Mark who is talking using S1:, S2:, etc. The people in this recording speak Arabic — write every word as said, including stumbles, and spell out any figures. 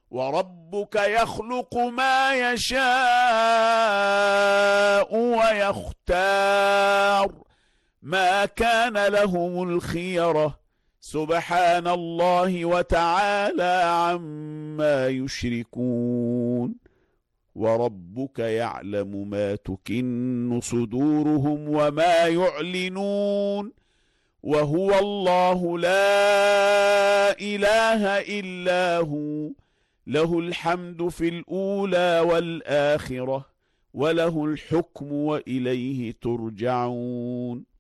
S1: وربك يخلق ما يشاء ويختار ما كان لهم الخيرة سبحان الله وتعالى عما يشركون وربك يعلم ما تكن صدورهم وما يعلنون وهو الله لا إله إلا هو له الحمد في الأولى والآخرة وله الحكم وإليه ترجعون.